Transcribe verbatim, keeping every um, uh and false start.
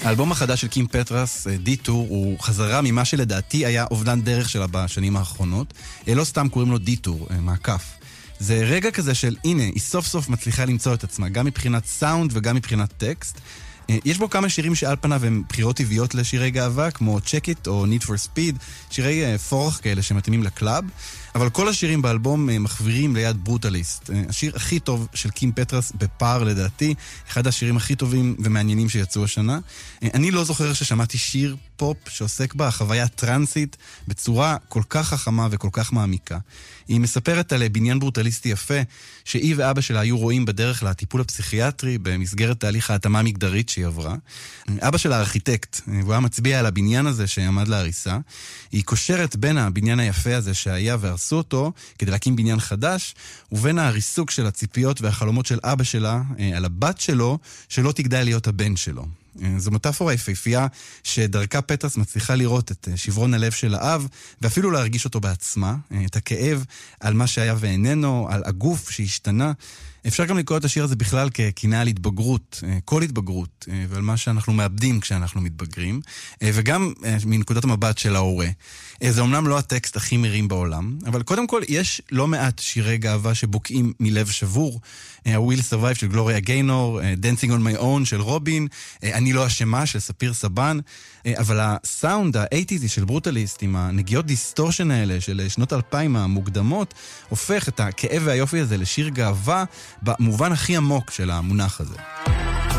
האלבום החדש של קים פטרס, דיטור, הוא חזרה ממה שלדעתי היה אובדן דרך שלה בשנים האחרונות. לא סתם קוראים לו דיטור, מעקף. זה רגע כזה של, הנה, היא סוף סוף מצליחה למצוא את עצמה, גם מבחינת סאונד וגם מבחינת טקסט. יש בו כמה שירים שעל פניו הם בחירות טבעיות לשירי גאווה, כמו Check It או Need for Speed, שירי פורח כאלה שמתאימים לקלאב, אבל כל השירים באלבום מחבירים ליד ברוטליסט. השיר הכי טוב של קים פטרס בפער לדעתי, אחד השירים הכי טובים ומעניינים שיצאו השנה. אני לא זוכר ששמעתי שיר פופ שעוסק בה חוויה טרנסית בצורה כל כך חכמה וכל כך מעמיקה. היא מספרת על בניין ברוטליסטי יפה שהיא ואבא שלה היו רואים בדרך לטיפול הפסיכיאטרי במסגרת תהליך ההתאמה המגדרית שהיא עברה. אבא שלה ארכיטקט, והוא היה מצביע על הבניין הזה שעמד להריסה. היא קושרת בין הבניין היפה הזה שהיה והרסו אותו כדי להקים בניין חדש, ובין הריסוק של הציפיות והחלומות של אבא שלה על הבת שלו שלא תגדל להיות הבן שלו. זו מטאפורה יפהפייה שדרכה פטרס מצליחה לראות את שברון הלב של האב, ואפילו להרגיש אותו בעצמה, את הכאב על מה שהיה ואיננו, על הגוף שהשתנה. אפשר גם לקרוא את השיר הזה בכלל ככינאה על התבגרות, כל התבגרות, ועל מה שאנחנו מאבדים כשאנחנו מתבגרים, וגם מנקודת המבט של ההורה. זה אומנם לא הטקסט הכי מרים בעולם, אבל קודם כל יש לא מעט שירי גאווה שבוקעים מלב שבור. ה-Will Survive של גלוריה גיינור, Dancing on My Own של רובין, אני לא אשמה של ספיר סבן, אבל הסאונד ה-שמונים של ברוטליסט עם הנגיעות דיסטורשן האלה של שנות אלפיים המוקדמות, הופך את הכאב והיופי הזה לשיר גאווה במובן הכי עמוק של המונח הזה.